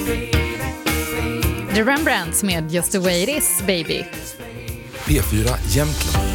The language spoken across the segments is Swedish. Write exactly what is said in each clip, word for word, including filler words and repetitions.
The Rembrandts med Just the way it is, baby. P fyra Jämtland.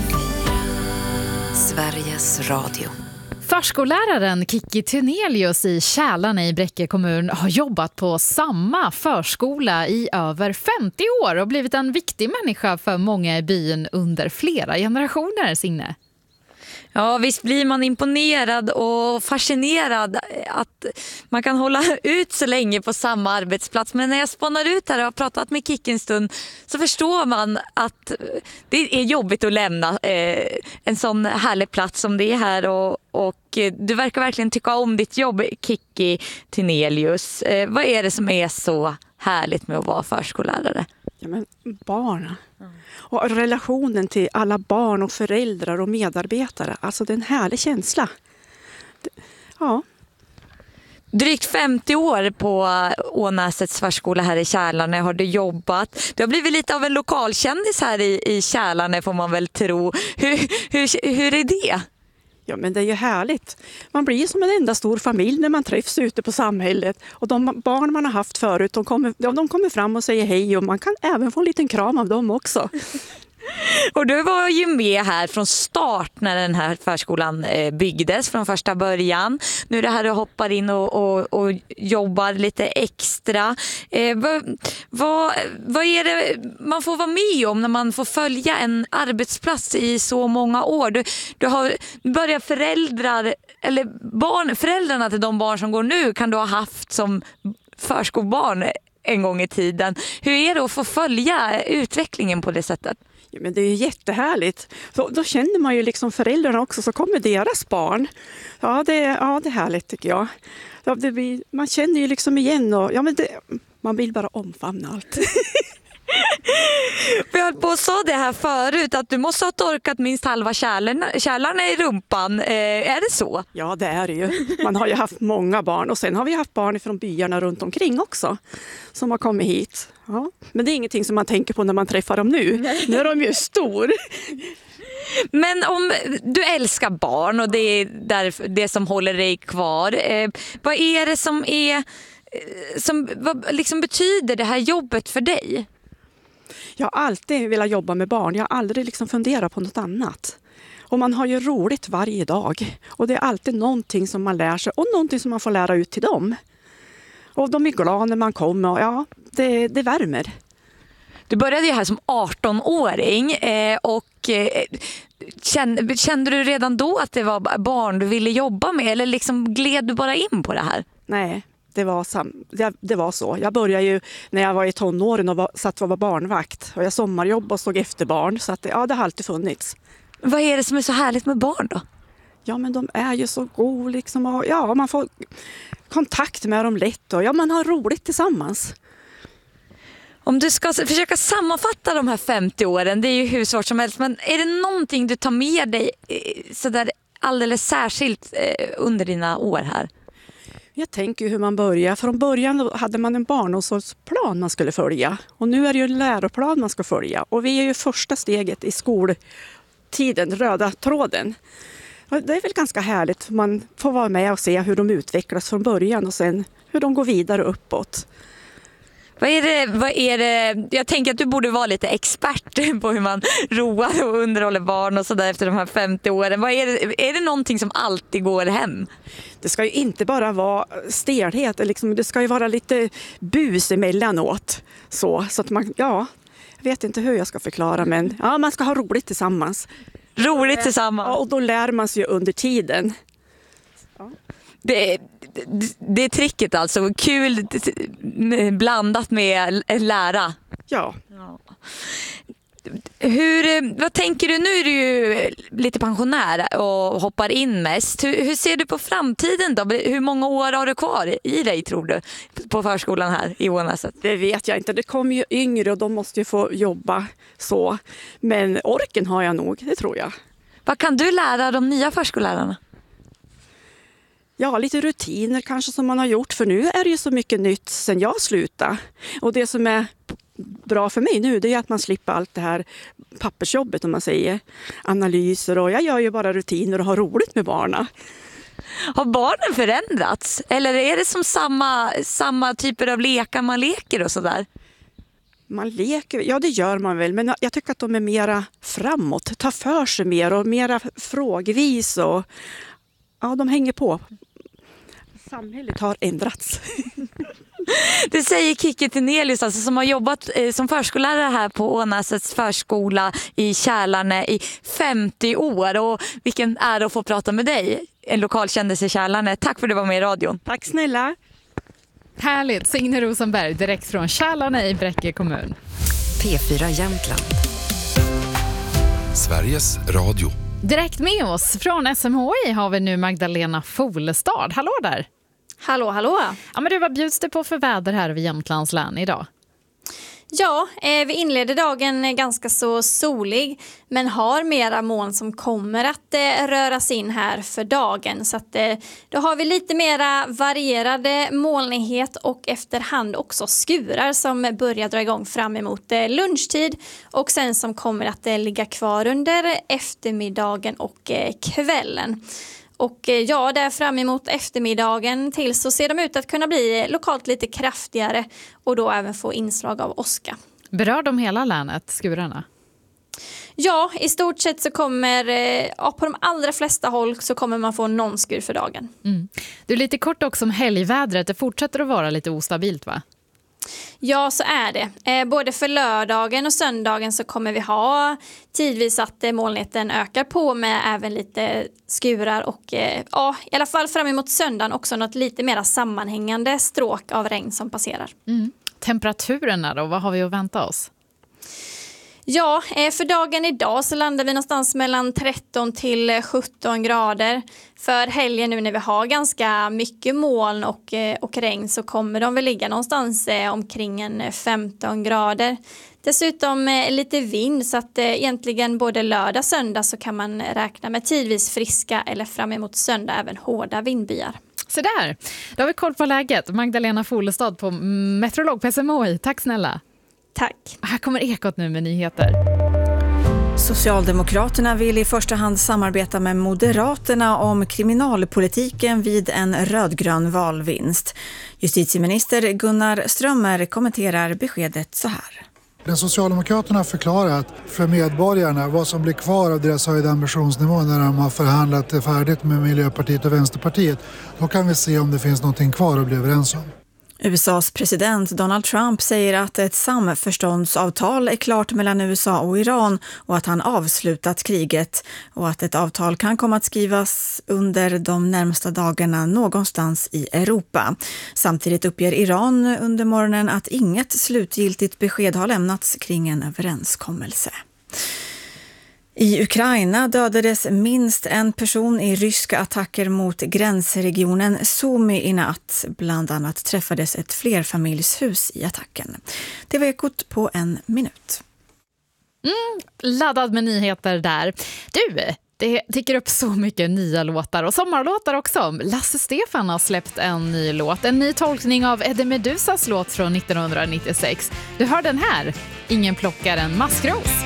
Sveriges Radio. Förskolläraren Kikki Tenelius i Kälarne i Bräcke kommun har jobbat på samma förskola i över femtio år och blivit en viktig människa för många i byn under flera generationer, Signe. Ja, visst blir man imponerad och fascinerad att man kan hålla ut så länge på samma arbetsplats. Men när jag spånar ut här och har pratat med Kikki en stund så förstår man att det är jobbigt att lämna eh, en sån härlig plats som det är här. Och, och du verkar verkligen tycka om ditt jobb, Kikki Tenelius. Eh, vad är det som är så härligt med att vara förskollärare? Ja, men barn. Mm. Och relationen till alla barn och föräldrar och medarbetare. Alltså det är en härlig känsla. Ja. Drygt femtio år på Ånäsets förskola här i Kälarne har du jobbat. Du har blivit lite av en lokalkändis här i, i Kälarne, får man väl tro. Hur, hur, hur är det? Ja, men det är ju härligt. Man blir som en enda stor familj när man träffs ute på samhället. Och de barn man har haft förut, de kommer, de kommer fram och säger hej och man kan även få en liten kram av dem också. Och du var ju med här från start när den här förskolan byggdes från första början. Nu är det här du hoppar in och, och, och jobbar lite extra. Eh, vad, vad, vad är det man får vara med om när man får följa en arbetsplats i så många år? Du, du har börjat föräldrar, eller barn, föräldrarna till de barn som går nu kan du ha haft som förskolebarn en gång i tiden. Hur är det att få följa utvecklingen på det sättet? Ja, men det är jättehärligt. Så, då känner man ju liksom föräldrarna också, så kommer deras barn. Ja, det, ja, det är härligt tycker jag. Ja, det blir, man känner ju liksom igen och ja, men det, man vill bara omfamna allt. Vi höll på att säga det här förut att du måste ha torkat minst halva kärlarna, kärlarna i rumpan. Eh, är det så? Ja, det är det ju. Man har ju haft många barn och sen har vi haft barn från byarna runt omkring också som har kommit hit. Ja. Men det är ingenting som man tänker på när man träffar dem nu. Nu är de ju stor. Men om du älskar barn och det är där, det som håller dig kvar. Eh, vad är det som är som vad liksom betyder det här jobbet för dig? Jag har alltid velat jobba med barn. Jag har aldrig liksom funderat på något annat. Och man har ju roligt varje dag. Och det är alltid någonting som man lär sig. Och någonting som man får lära ut till dem. Och de är glada när man kommer. Och ja, det, det värmer. Du började ju här som arton-åring. Eh, och eh, kände, kände du redan då att det var barn du ville jobba med? Eller liksom gled du bara in på det här? Nej. Det var, sam, det, det var så. Jag började ju när jag var i tonåren och var, satt och var barnvakt. Och jag sommarjobbade och såg efter barn. Så att, ja, det har alltid funnits. Vad är det som är så härligt med barn då? Ja, men de är ju så goda. Liksom, och, ja, man får kontakt med dem lätt. Och ja, man har roligt tillsammans. Om du ska försöka sammanfatta de här femtio åren, det är ju hur svårt som helst. Men är det någonting du tar med dig så där alldeles särskilt under dina år här? Jag tänker hur man börjar. Från början hade man en barnomsorgsplan man skulle följa. Och nu är det ju en läroplan man ska följa. Och vi är ju första steget i skoltiden, röda tråden. Och det är väl ganska härligt. Man får vara med och se hur de utvecklas från början och sen hur de går vidare uppåt. Vad är det, vad är det, jag tänker att du borde vara lite expert på hur man roar och underhåller barn och sådär efter de här femtio åren. Vad är, det, är det någonting som alltid går hem? Det ska ju inte bara vara stelhet, liksom, det ska ju vara lite bus emellanåt. Så, så att man, ja, jag vet inte hur jag ska förklara, men ja, man ska ha roligt tillsammans. Roligt tillsammans? Ja, och då lär man sig ju under tiden. Ja. Det, det, det är tricket alltså. Kul blandat med lära. Ja. ja. Hur, vad tänker du? Nu är du ju lite pensionär och hoppar in mest. Hur, hur ser du på framtiden då? Hur många år har du kvar i dig, tror du, på förskolan här i Ånäset? Det vet jag inte. Det kommer ju yngre och de måste ju få jobba så. Men orken har jag nog, det tror jag. Vad kan du lära de nya förskollärarna? Ja, lite rutiner kanske som man har gjort. För nu är det ju så mycket nytt sen jag slutade. Och det som är bra för mig nu, det är att man slipper allt det här pappersjobbet, om man säger. Analyser, och jag gör ju bara rutiner och har roligt med barnen. Har barnen förändrats? Eller är det som samma, samma typer av lekar man leker och sådär? Man leker, ja det gör man väl, men jag tycker att de är mera framåt, tar för sig mer och mera frågvis och ja, de hänger på. Samhället har ändrats. Det säger Kikki Tenelius, alltså, som har jobbat eh, som förskollärare här på Ånäsets förskola i Kälarne i femtio år. Och vilken ära att få prata med dig, en lokalkändis i Kälarne. Tack för att du var med i radion. Tack snälla. Härligt, Signe Rosenberg direkt från Kälarne i Bräcke kommun. P fyra Jämtland. Sveriges Radio. Direkt med oss från S M H I har vi nu Magdalena Folestad. Hallå där! Hallå, hallå! Ja, men du, vad bjuds det på för väder här vid Jämtlands län idag? Ja, eh, vi inleder dagen ganska så solig men har mera moln som kommer att eh, röras in här för dagen. Så att, eh, då har vi lite mera varierade molnighet och efterhand också skurar som börjar dra igång fram emot eh, lunchtid och sen som kommer att eh, ligga kvar under eftermiddagen och eh, kvällen. Och ja, där fram emot eftermiddagen till så ser de ut att kunna bli lokalt lite kraftigare och då även få inslag av åska. Berör de hela länet, skurarna? Ja, i stort sett så kommer, ja, på de allra flesta håll så kommer man få någon skur för dagen. Mm. Du är lite kort också om helgvädret, det fortsätter att vara lite ostabilt va? Ja, så är det. Eh, både för lördagen och söndagen så kommer vi ha tidvis att eh, molnigheten ökar på med även lite skurar och eh, ja, i alla fall fram emot söndagen också något lite mer sammanhängande stråk av regn som passerar. Mm. Temperaturerna då, vad har vi att vänta oss? Ja, för dagen idag så landar vi någonstans mellan tretton till sjutton grader. För helgen nu när vi har ganska mycket moln och, och regn så kommer de väl ligga någonstans omkring en femton grader. Dessutom lite vind så att egentligen både lördag och söndag så kan man räkna med tidvis friska eller fram emot söndag även hårda vindbyar. Så där, då har vi koll på läget. Magdalena Folestad på meteorolog på S M H I. Tack snälla. Tack. Här kommer Ekot nu med nyheter. Socialdemokraterna vill i första hand samarbeta med Moderaterna om kriminalpolitiken vid en rödgrön valvinst. Justitieminister Gunnar Strömmer kommenterar beskedet så här. Den Socialdemokraterna har förklarat för medborgarna vad som blir kvar av deras höjda ambitionsnivå när de har förhandlat färdigt med Miljöpartiet och Vänsterpartiet. Då kan vi se om det finns någonting kvar att bli överens om. U S A:s president Donald Trump säger att ett samförståndsavtal är klart mellan U S A och Iran och att han avslutat kriget och att ett avtal kan komma att skrivas under de närmsta dagarna någonstans i Europa. Samtidigt uppger Iran under morgonen att inget slutgiltigt besked har lämnats kring en överenskommelse. I Ukraina dödades minst en person i ryska attacker mot gränsregionen Sumy i natt. Bland annat träffades ett flerfamiljshus i attacken. Det var Ekot på en minut. Mm, laddad med nyheter där. Du, det tycker upp så mycket nya låtar och sommarlåtar också. Lasse Stefan har släppt en ny låt. En ny tolkning av Eddie Medusas låt från nittonhundranittiosex. Du hör den här. Ingen plockar en maskros.